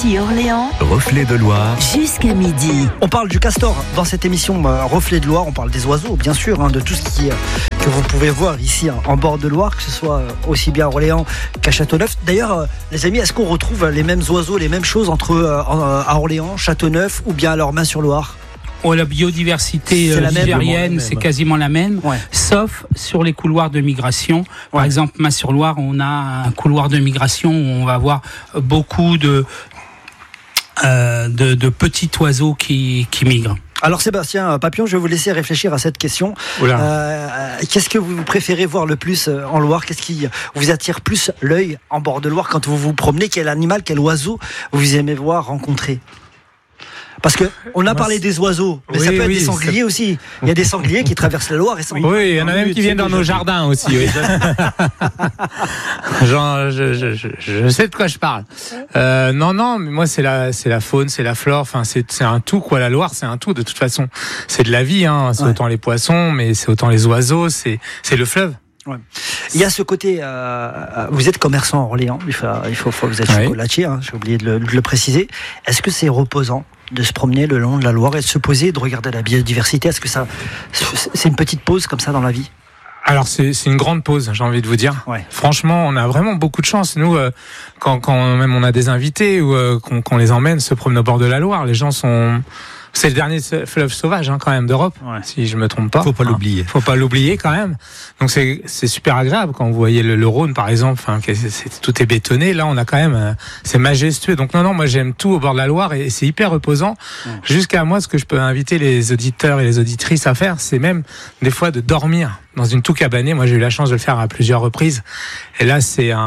Ici Orléans, Reflet de Loire. Jusqu'à midi. On parle du castor dans cette émission Reflet de Loire. On parle des oiseaux, bien sûr, de tout ce que vous pouvez voir ici en bord de Loire, que ce soit aussi bien à Orléans qu'à Châteauneuf. D'ailleurs, les amis, est-ce qu'on retrouve les mêmes oiseaux, les mêmes choses à Orléans, Châteauneuf ou bien à Leur-Main-sur-Loire? La biodiversité nigérienne, c'est quasiment la même, sauf sur les couloirs de migration. Par exemple, Main-sur-Loire, on a un couloir de migration où on va avoir beaucoup de petits oiseaux qui migrent. Alors Sébastien Papillon, je vais vous laisser réfléchir à cette question. Qu'est-ce que vous préférez voir le plus en Loire? Qu'est-ce qui vous attire plus l'œil en bord de Loire quand vous vous promenez? Quel animal, quel oiseau vous aimez voir, rencontrer? Parce que on a parlé des oiseaux, mais ça peut être des sangliers aussi. Il y a des sangliers qui traversent la Loire et il y en a même qui viennent dans nos jardins aussi. Oui. Je sais de quoi je parle. Non, mais moi c'est la faune, c'est la flore. Enfin, c'est un tout quoi. La Loire, c'est un tout de toute façon. C'est de la vie. C'est autant les poissons, mais c'est autant les oiseaux. C'est le fleuve. Ouais. Il y a ce côté, vous êtes commerçant à Orléans, il faut vous êtes chocolatier, j'ai oublié de le préciser. Est-ce que c'est reposant de se promener le long de la Loire et de se poser et de regarder la biodiversité? Est-ce que c'est une petite pause comme ça dans la vie? Alors c'est une grande pause, j'ai envie de vous dire. Franchement, on a vraiment beaucoup de chance. Nous, quand même on a des invités ou qu'on les emmène se promener au bord de la Loire, les gens sont... C'est le dernier fleuve sauvage quand même d'Europe, si je me trompe pas. Faut pas l'oublier. Faut pas l'oublier quand même. Donc c'est super agréable quand vous voyez le Rhône par exemple. Tout est bétonné. Là on a quand même, c'est majestueux. Donc non, moi j'aime tout au bord de la Loire et c'est hyper reposant. Jusqu'à moi, ce que je peux inviter les auditeurs et les auditrices à faire, c'est même des fois de dormir dans une toux cabanée. Moi j'ai eu la chance de le faire à plusieurs reprises. Et là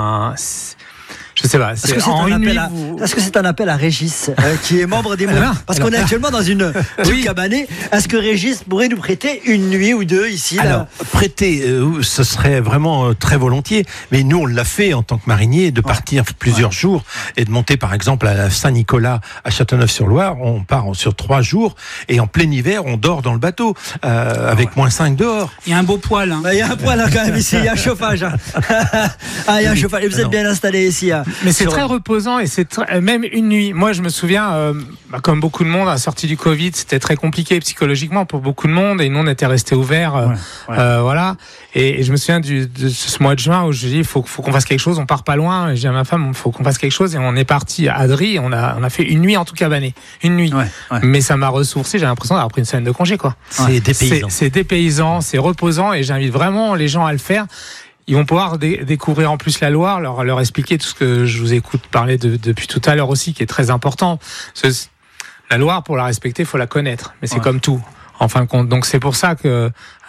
je sais pas. Est-ce que c'est un appel à Régis, qui est membre des Moulins? Parce qu'on est actuellement dans une cabanée. Est-ce que Régis pourrait nous prêter une nuit ou deux ici? Alors, prêter, ce serait vraiment très volontiers. Mais nous, on l'a fait en tant que marinier, de partir plusieurs jours et de monter, par exemple, à Saint-Nicolas, à Châteauneuf-sur-Loire. On part sur 3 jours et en plein hiver, on dort dans le bateau avec -5 dehors. Il y a un beau poêle. Il y a un poêle quand même ici. Il y a un chauffage. Il y a un chauffage. Et vous êtes bien installé ici. Mais c'est très reposant et même une nuit. Moi, je me souviens, comme beaucoup de monde, à la sortie du Covid, c'était très compliqué psychologiquement pour beaucoup de monde et nous, on était restés ouverts. Voilà. Et je me souviens de ce mois de juin où je dis, il faut qu'on fasse quelque chose, on part pas loin. Et j'ai dit à ma femme, il faut qu'on fasse quelque chose et on est parti à Adri. On a fait une nuit en tout cabané. Une nuit. Mais ça m'a ressourcé. J'ai l'impression d'avoir pris une semaine de congé, quoi. C'est dépaysant. C'est dépaysant, c'est reposant et j'invite vraiment les gens à le faire. Ils vont pouvoir découvrir en plus la Loire, leur expliquer tout ce que je vous écoute parler depuis tout à l'heure aussi, qui est très important. La Loire, pour la respecter, il faut la connaître. Mais c'est comme tout, en fin de compte. Donc c'est pour ça que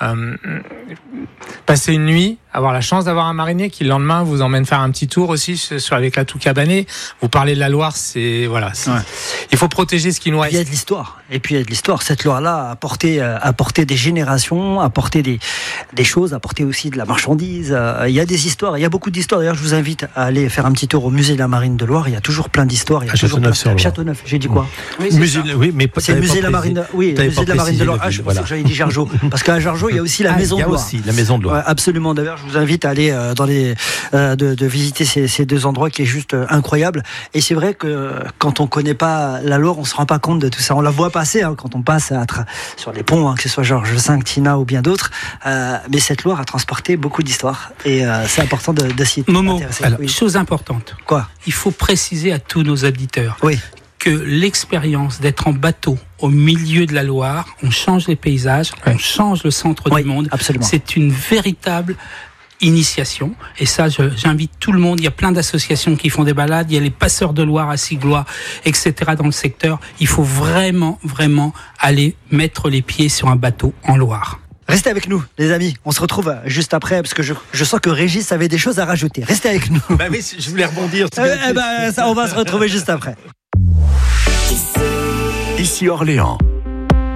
passer une nuit, avoir la chance d'avoir un marinier qui le lendemain vous emmène faire un petit tour aussi avec la toux cabanée. Vous parlez de la Loire, il faut protéger ce qui nous reste. Il y a de l'histoire. Et puis il y a de l'histoire. Cette Loire-là a porté des générations, a porté des choses, a porté aussi de la marchandise. Il y a des histoires. Il y a beaucoup d'histoires. D'ailleurs, je vous invite à aller faire un petit tour au musée de la Marine de Loire. Il y a toujours plein d'histoires. Châteauneuf, j'ai dit quoi? Mais c'est le musée de la Marine. Oui, le musée de la Marine de Loire. Je pensais que j'avais dit Jargeau. Parce qu'à Jargeau, il y a aussi la maison de Loire. La maison de Loire. Absolument. D'ailleurs, je vous invite à aller de visiter ces deux endroits qui est juste incroyable. Et c'est vrai que quand on connaît pas la Loire, on se rend pas compte de tout ça. On la voit passer quand on passe sur les ponts, que ce soit Georges V, Tina ou bien d'autres. Mais cette Loire a transporté beaucoup d'histoires. Et c'est important de s'y intéresser. Momo, chose importante. Quoi? Il faut préciser à tous nos auditeurs. Que l'expérience d'être en bateau au milieu de la Loire, on change les paysages, on change le centre du monde. Absolument. C'est une véritable initiation. Et ça, j'invite tout le monde. Il y a plein d'associations qui font des balades. Il y a les passeurs de Loire à Siglois, etc. dans le secteur. Il faut vraiment, vraiment aller mettre les pieds sur un bateau en Loire. Restez avec nous, les amis. On se retrouve juste après, parce que je sens que Régis avait des choses à rajouter. Restez avec nous. Oui, je voulais rebondir. Ça, on va se retrouver juste après. Ici Orléans.